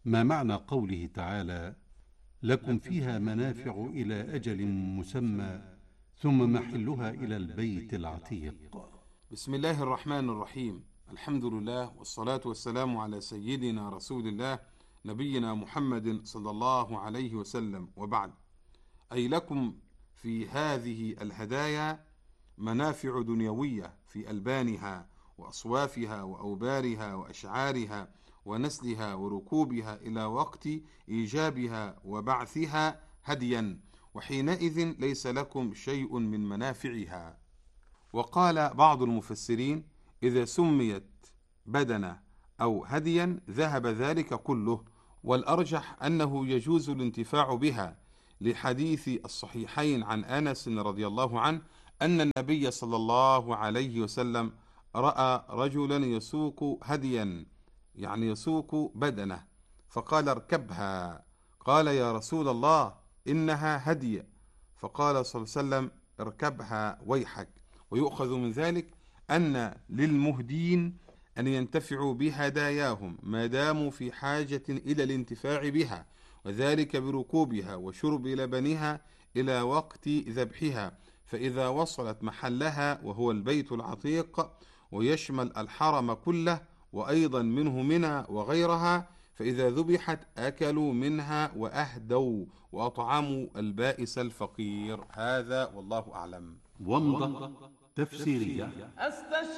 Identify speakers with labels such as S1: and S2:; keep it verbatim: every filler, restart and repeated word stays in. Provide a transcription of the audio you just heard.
S1: ما معنى قوله تعالى: لكم فيها منافع إلى أجل مسمى ثم محلها إلى البيت العتيق؟
S2: بسم الله الرحمن الرحيم. الحمد لله والصلاة والسلام على سيدنا رسول الله نبينا محمد صلى الله عليه وسلم، وبعد. أي لكم في هذه الهدايا منافع دنيوية في ألبانها وأصوافها وأوبارها وأشعارها ونسلها وركوبها إلى وقت إيجابها وبعثها هديا، وحينئذ ليس لكم شيء من منافعها. وقال بعض المفسرين: إذا سميت بدنة أو هديا ذهب ذلك كله، والأرجح أنه يجوز الانتفاع بها، لحديث الصحيحين عن أنس رضي الله عنه أن النبي صلى الله عليه وسلم رأى رجلا يسوق هديا، يعني يسوق بدنة، فقال: اركبها. قال: يا رسول الله إنها هدي. فقال صلى الله عليه وسلم: اركبها ويحك. ويؤخذ من ذلك أن للمهدين أن ينتفعوا بهداياهم ما داموا في حاجة إلى الانتفاع بها، وذلك بركوبها وشرب لبنها إلى وقت ذبحها، فإذا وصلت محلها وهو البيت العتيق، ويشمل الحرم كله وأيضا منه منى وغيرها، فإذا ذبحت أكلوا منها وأهدوا وأطعموا البائس الفقير. هذا والله أعلم.
S1: ومضة تفسيرية.